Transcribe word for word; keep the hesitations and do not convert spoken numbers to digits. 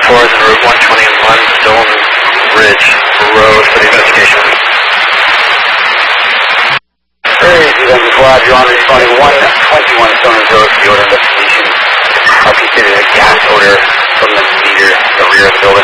four is en route one twenty-one Stone Ridge Road for the investigation. Hey, Eagle Squad, you're on responding one twenty-one Stone Ridge Road for the order investigation. Up you stated a gas odor from the meter, the rear of the building.